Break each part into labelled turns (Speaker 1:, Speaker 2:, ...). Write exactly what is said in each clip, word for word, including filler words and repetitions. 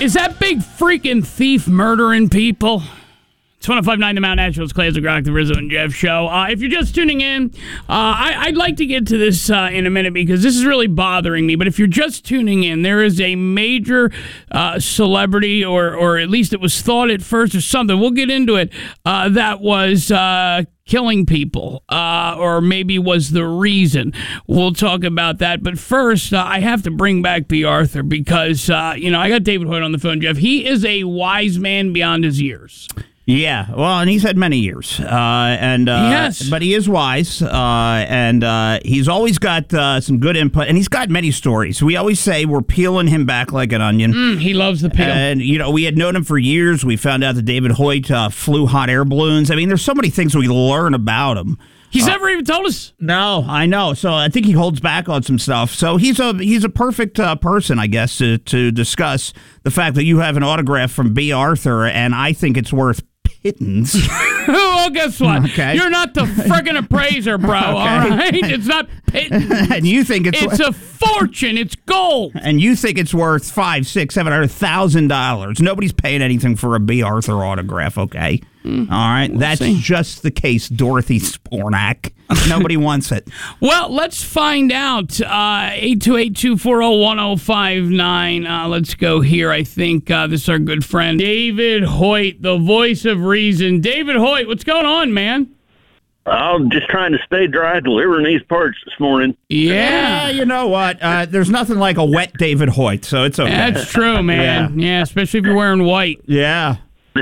Speaker 1: Is that big freaking thief murdering people? It's one oh five point nine The Mount Nashville's Classic Rock, the Rizzo and Jeff Show. Uh, if you're just tuning in, uh, I, I'd like to get to this uh, in a minute because this is really bothering me. But if you're just tuning in, there is a major uh, celebrity, or or at least it was thought at first or something, we'll get into it, uh, that was uh, killing people, uh, or maybe was the reason. We'll talk about that. But first, uh, I have to bring back B. Arthur because, uh, you know, I got David Hoyt on the phone, Jeff. He is a wise man beyond his years.
Speaker 2: Yeah, well, and he's had many years, uh, and uh,
Speaker 1: yes.
Speaker 2: but he is wise, uh, and uh, he's always got uh, some good input, and he's got many stories. We always say we're peeling him back like an onion.
Speaker 1: Mm, he loves the peel.
Speaker 2: And, you know, we had known him for years. We found out that David Hoyt uh, flew hot air balloons. I mean, there's so many things we learn about him.
Speaker 1: He's
Speaker 2: uh,
Speaker 1: never even told us.
Speaker 2: No, I know. So I think he holds back on some stuff. So he's a he's a perfect uh, person, I guess, to, to discuss the fact that you have an autograph from B. Arthur, and I think it's worth pittance.
Speaker 1: Well, guess what?
Speaker 2: Okay.
Speaker 1: You're not the friggin' appraiser, bro,
Speaker 2: Okay.
Speaker 1: all right? It's not pittance.
Speaker 2: And you think it's
Speaker 1: It's a fortune. It's gold.
Speaker 2: And you think it's worth five, six, seven hundred thousand dollars. Nobody's paying anything for a B. Arthur autograph, okay? Mm, all right.
Speaker 1: we'll
Speaker 2: That's
Speaker 1: see.
Speaker 2: just the case, Dorothy Spornak. Nobody wants it.
Speaker 1: Well, let's find out. Uh, eight two eight, two four zero, one zero five nine. Uh, let's go here. I think uh, this is our good friend, David Hoyt, the voice of reason. David Hoyt, what's going on, man?
Speaker 3: I'm just trying to stay dry delivering these parts this morning.
Speaker 1: Yeah.
Speaker 2: Yeah, you know what? Uh, there's nothing like a wet David Hoyt, so it's okay.
Speaker 1: That's true, man. Yeah. yeah, especially if you're wearing white.
Speaker 2: Yeah.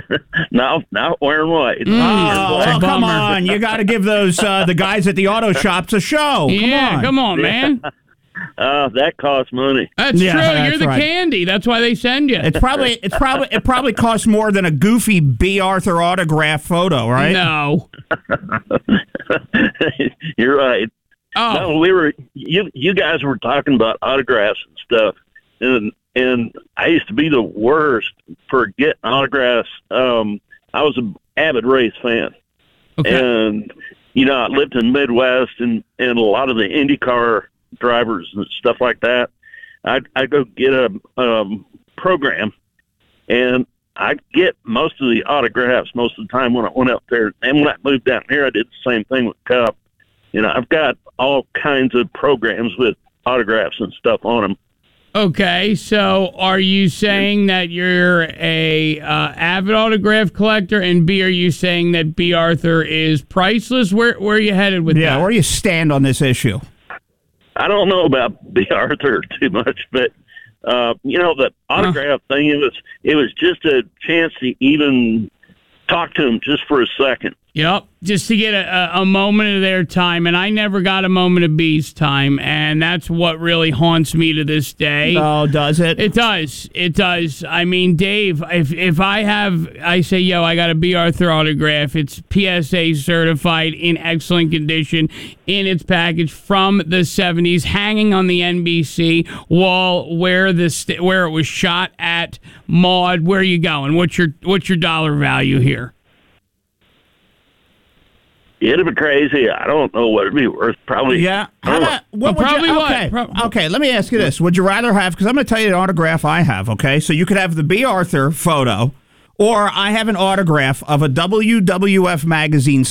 Speaker 3: No, not wearing white.
Speaker 1: Mm.
Speaker 2: Oh,
Speaker 1: That's a
Speaker 2: well, come
Speaker 1: bummer.
Speaker 2: on. You got to give those uh, the guys at the auto shops a show.
Speaker 1: yeah,
Speaker 2: come on.
Speaker 1: come on, man.
Speaker 3: Uh, that costs money.
Speaker 1: That's
Speaker 2: Yeah,
Speaker 1: true.
Speaker 2: that's
Speaker 1: You're the
Speaker 2: right.
Speaker 1: candy. That's why they send you.
Speaker 2: It's probably it's probably it probably costs more than a goofy B. Arthur autograph photo, right?
Speaker 1: No.
Speaker 3: You're right.
Speaker 1: Oh.
Speaker 3: No, we were you. You guys were talking about autographs and stuff, and and I used to be the worst for getting autographs. Um, I was an avid race fan,
Speaker 1: Okay.
Speaker 3: and you know I lived in the Midwest, and and a lot of the IndyCar drivers and stuff like that. I'd I go get a um, program, and I get most of the autographs most of the time when I went up there. And when I moved down here, I did the same thing with Cup. You know, I've got all kinds of programs with autographs and stuff on them.
Speaker 1: Okay, so are you saying that you're a uh, avid autograph collector, and B, are you saying that B. Arthur is priceless? Where where are you headed with
Speaker 2: Yeah,
Speaker 1: that?
Speaker 2: where do you stand on this issue?
Speaker 3: I don't know about B. Arthur too much, but uh, you know, the autograph thing, it was it was just a chance to even talk to him just for a second.
Speaker 1: Yep, just to get a, a moment of their time, and I never got a moment of B's time, and that's what really haunts me to this day.
Speaker 2: Oh, does it?
Speaker 1: It does. It does. I mean, Dave, if if I have, I say, yo, I got a B. Arthur autograph. It's P S A certified, in excellent condition, in its package from the seventies, hanging on the N B C wall where the st- where it was shot at Maud. Where are you going? What's your what's your dollar value here?
Speaker 3: It'd be crazy. I don't know what it'd be worth. Probably.
Speaker 2: Yeah. How
Speaker 3: I don't
Speaker 2: about, what
Speaker 1: Well,
Speaker 2: would
Speaker 1: probably
Speaker 2: you,
Speaker 1: what?
Speaker 2: okay.
Speaker 1: Pro-
Speaker 2: okay, let me ask you this. Would you rather have, because I'm going to tell you the autograph I have, okay? So you could have the B. Arthur photo, or I have an autograph of a W W F magazine